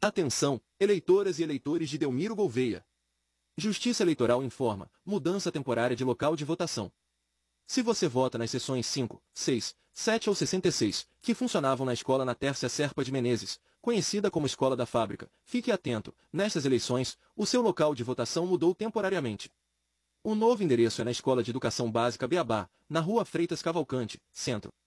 Atenção, eleitoras e eleitores de Delmiro Gouveia. Justiça Eleitoral informa, mudança temporária de local de votação. Se você vota nas seções 5, 6, 7 ou 66, que funcionavam na escola na Tércia Serpa de Menezes, conhecida como Escola da Fábrica, fique atento, nestas eleições, o seu local de votação mudou temporariamente. O novo endereço é na Escola de Educação Básica Beabá, na Rua Freitas Cavalcante, Centro.